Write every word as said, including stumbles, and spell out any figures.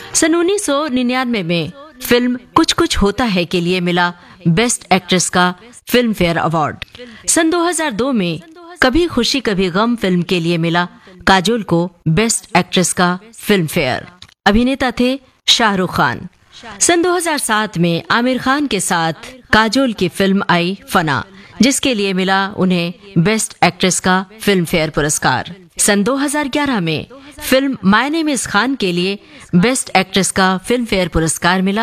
सन उन्नीस सौ निन्यानवे में फिल्म कुछ कुछ होता है के लिए मिला बेस्ट एक्ट्रेस का फिल्म फेयर अवार्ड। सन दो हज़ार दो में कभी खुशी कभी गम फिल्म के लिए मिला काजोल को बेस्ट एक्ट्रेस का फिल्म फेयर। अभिनेता थे शाहरुख खान। सन दो हज़ार सात में आमिर खान के साथ काजोल की फिल्म आई फना, जिसके लिए मिला उन्हें बेस्ट एक्ट्रेस का फिल्म फेयर पुरस्कार। सन दो हज़ार ग्यारह में film my name is Khan के लिए बेस्ट एक्ट्रेस का फिल्म फेयर पुरस्कार मिला।